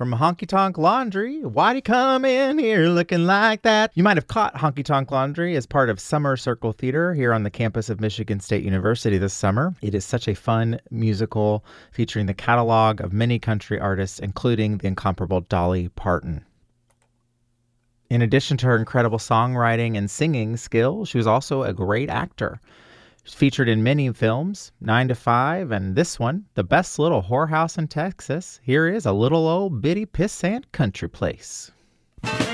from Honky Tonk Laundry. Why'd he come in here looking like that? You might have caught Honky Tonk Laundry as part of Summer Circle Theater here on the campus of Michigan State University this summer. It is such a fun musical featuring the catalog of many country artists, including the incomparable Dolly Parton. In addition to her incredible songwriting and singing skills, she was also a great actor. She's featured in many films, 9 to 5, and this one, The Best Little Whorehouse in Texas. Here is a little old bitty pissant country place.